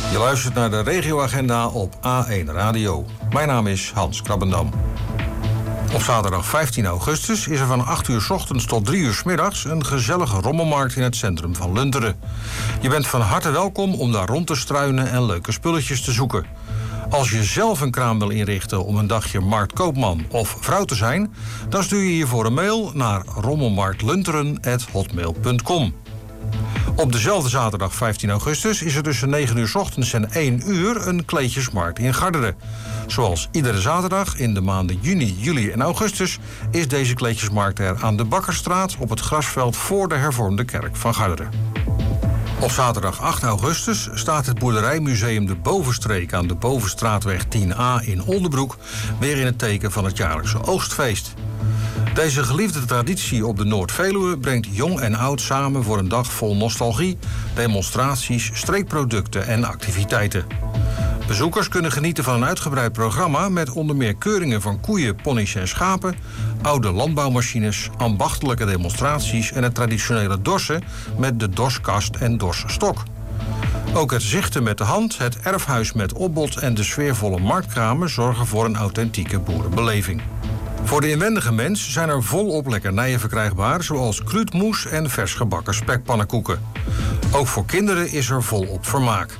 Je luistert naar de regioagenda op A1 Radio. Mijn naam is Hans Krabbendam. Op zaterdag 15 augustus is er van 8 uur 's ochtends tot 3 uur 's middags een gezellige rommelmarkt in het centrum van Lunteren. Je bent van harte welkom om daar rond te struinen en leuke spulletjes te zoeken. Als je zelf een kraam wil inrichten om een dagje marktkoopman of vrouw te zijn, dan stuur je hiervoor een mail naar rommelmarktlunteren@hotmail.com. Op dezelfde zaterdag 15 augustus is er tussen 9 uur 's ochtends en 1 uur een kleedjesmarkt in Garderen. Zoals iedere zaterdag in de maanden juni, juli en augustus is deze kleedjesmarkt er aan de Bakkerstraat op het grasveld voor de hervormde kerk van Garderen. Op zaterdag 8 augustus staat het boerderijmuseum De Bovenstreek aan de Bovenstraatweg 10A in Oldebroek weer in het teken van het jaarlijkse oogstfeest. Deze geliefde traditie op de Noord-Veluwe brengt jong en oud samen voor een dag vol nostalgie, demonstraties, streekproducten en activiteiten. Bezoekers kunnen genieten van een uitgebreid programma met onder meer keuringen van koeien, ponies en schapen, oude landbouwmachines, ambachtelijke demonstraties en het traditionele dorsen met de dorskast en dorsstok. Ook het zichten met de hand, het erfhuis met opbod en de sfeervolle marktkramen zorgen voor een authentieke boerenbeleving. Voor de inwendige mens zijn er volop lekkernijen verkrijgbaar, zoals kruidmoes en vers gebakken spekpannenkoeken. Ook voor kinderen is er volop vermaak.